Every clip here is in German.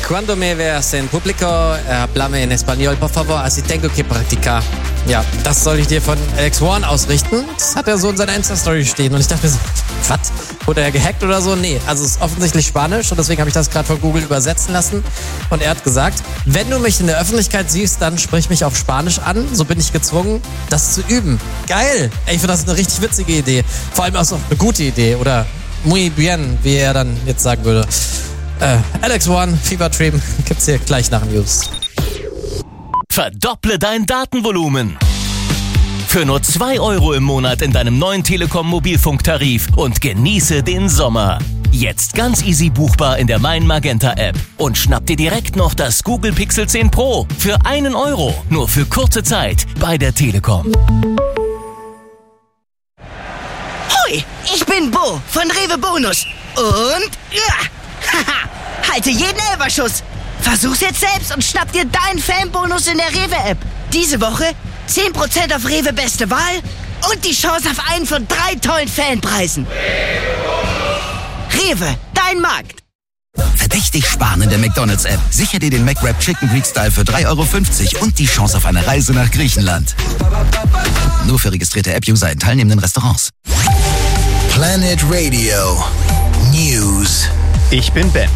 Cuando me veas en público, háblame en español, por favor, así tengo que practicar. Ja, das soll ich dir von Alex Warren ausrichten. Das hat er so in seiner Insta-Story stehen. Und ich dachte mir so, was? Wurde er gehackt oder so? Nee, also es ist offensichtlich Spanisch. Und deswegen habe ich das gerade von Google übersetzen lassen. Und er hat gesagt, wenn du mich in der Öffentlichkeit siehst, dann sprich mich auf Spanisch an. So bin ich gezwungen, das zu üben. Geil! Ey, ich finde das eine richtig witzige Idee. Vor allem auch so eine gute Idee. Oder muy bien, wie er dann jetzt sagen würde. Alex One, Fever Dream, gibt's hier gleich nach News. Verdopple dein Datenvolumen. Für nur 2 € im Monat in deinem neuen Telekom-Mobilfunktarif und genieße den Sommer. Jetzt ganz easy buchbar in der Mein Magenta App. Und schnapp dir direkt noch das Google Pixel 10 Pro für 1 €. Nur für kurze Zeit bei der Telekom. Hoi, ich bin Bo von Rewe Bonus. Und haha, halte jeden Elferschuss. Versuch's jetzt selbst und schnapp dir deinen Fanbonus in der Rewe-App. Diese Woche 10% auf Rewe Beste Wahl und die Chance auf einen von 3 tollen Fanpreisen. Rewe, dein Markt. Verdächtig sparen in der McDonald's-App. Sicher dir den McWrap Chicken Greek Style für 3,50 € und die Chance auf eine Reise nach Griechenland. Nur für registrierte App-User in teilnehmenden Restaurants. Planet Radio News. Ich bin Ben.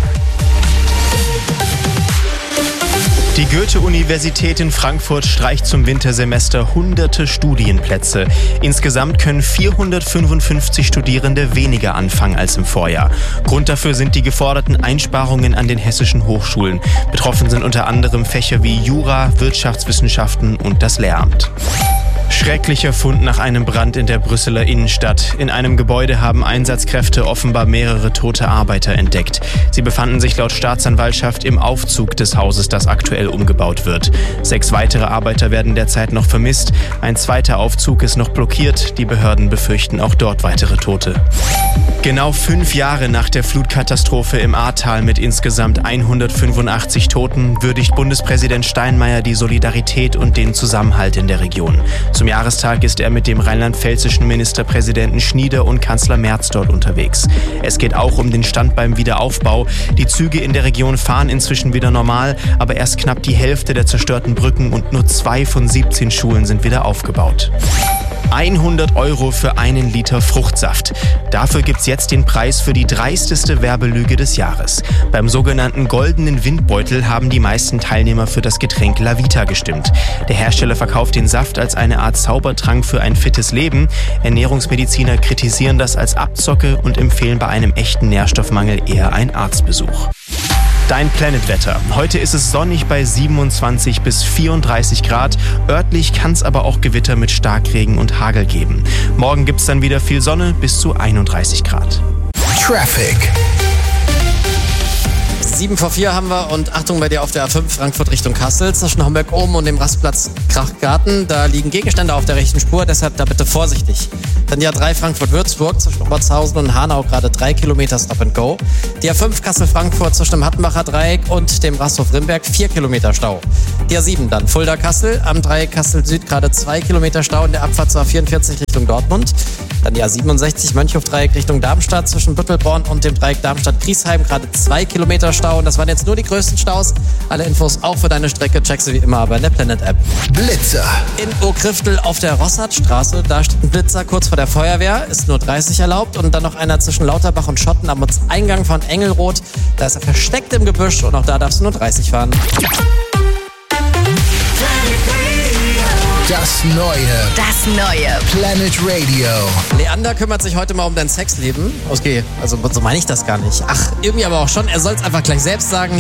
Die Goethe-Universität in Frankfurt streicht zum Wintersemester hunderte Studienplätze. Insgesamt können 455 Studierende weniger anfangen als im Vorjahr. Grund dafür sind die geforderten Einsparungen an den hessischen Hochschulen. Betroffen sind unter anderem Fächer wie Jura, Wirtschaftswissenschaften und das Lehramt. Schrecklicher Fund nach einem Brand in der Brüsseler Innenstadt. In einem Gebäude haben Einsatzkräfte offenbar mehrere tote Arbeiter entdeckt. Sie befanden sich laut Staatsanwaltschaft im Aufzug des Hauses, das aktuell umgebaut wird. 6 weitere Arbeiter werden derzeit noch vermisst. Ein zweiter Aufzug ist noch blockiert. Die Behörden befürchten auch dort weitere Tote. Genau 5 Jahre nach der Flutkatastrophe im Ahrtal mit insgesamt 185 Toten würdigt Bundespräsident Steinmeier die Solidarität und den Zusammenhalt in der Region. Zum Jahrestag ist er mit dem rheinland-pfälzischen Ministerpräsidenten Schnieder und Kanzler Merz dort unterwegs. Es geht auch um den Stand beim Wiederaufbau. Die Züge in der Region fahren inzwischen wieder normal, aber erst knapp die Hälfte der zerstörten Brücken und nur 2 von 17 Schulen sind wieder aufgebaut. 100 € für 1 Liter Fruchtsaft. Dafür gibt's jetzt den Preis für die dreisteste Werbelüge des Jahres. Beim sogenannten goldenen Windbeutel haben die meisten Teilnehmer für das Getränk Lavita gestimmt. Der Hersteller verkauft den Saft als eine Art Zaubertrank für ein fittes Leben. Ernährungsmediziner kritisieren das als Abzocke und empfehlen bei einem echten Nährstoffmangel eher einen Arztbesuch. Dein Planet-Wetter. Heute ist es sonnig bei 27 bis 34 Grad. Örtlich kann es aber auch Gewitter mit Starkregen und Hagel geben. Morgen gibt es dann wieder viel Sonne bis zu 31 Grad. Traffic. 7 vor 4 haben wir und Achtung bei dir auf der A5 Frankfurt Richtung Kassel zwischen Homberg oben und dem Rastplatz Krachgarten. Da liegen Gegenstände auf der rechten Spur, deshalb da bitte vorsichtig. Dann die A3 Frankfurt-Würzburg zwischen Obertshausen und Hanau gerade 3 Kilometer Stop and Go. Die A5 Kassel-Frankfurt zwischen dem Hattenbacher Dreieck und dem Rasthof Rimberg 4 Kilometer Stau. Die A7 dann Fulda-Kassel, am Dreieck Kassel-Süd gerade 2 Kilometer Stau in der Abfahrt zur A44 Richtung Dortmund. Dann die A67 Mönchhof-Dreieck Richtung Darmstadt zwischen Büttelborn und dem Dreieck Darmstadt-Griesheim gerade 2 Kilometer Stau. Und das waren jetzt nur die größten Staus. Alle Infos auch für deine Strecke checkst du wie immer bei der Planet-App. Blitzer. In Okriftel auf der Rossardstraße, da steht ein Blitzer kurz vor der Feuerwehr, ist nur 30 erlaubt. Und dann noch einer zwischen Lauterbach und Schotten am Eingang von Engelroth. Da ist er versteckt im Gebüsch und auch da darfst du nur 30 fahren. Das neue Planet Radio. Leander kümmert sich heute mal um dein Sexleben. Okay, also so meine ich das gar nicht. Ach, irgendwie aber auch schon. Er soll es einfach gleich selbst sagen.